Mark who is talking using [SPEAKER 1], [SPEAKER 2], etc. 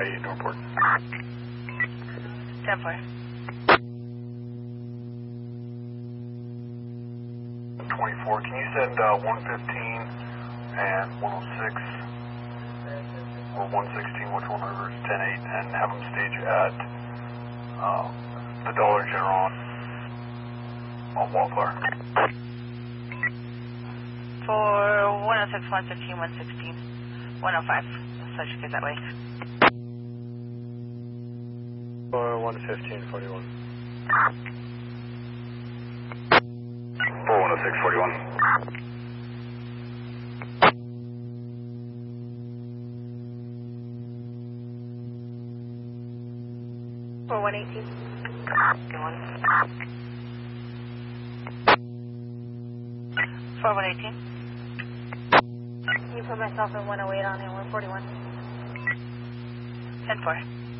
[SPEAKER 1] I need to report.
[SPEAKER 2] 10-4.
[SPEAKER 1] 24, can you send 115 and 106 or 116, which one over is 10-8, and have them stage at the Dollar General on Wildflower.
[SPEAKER 2] For 106, 115, 116, 105. So I should get that way.
[SPEAKER 3] For 115, 41.
[SPEAKER 1] 416, 41.
[SPEAKER 2] For 118. For 118.
[SPEAKER 4] Can you put myself in 108 on it, 141?
[SPEAKER 2] 10-4.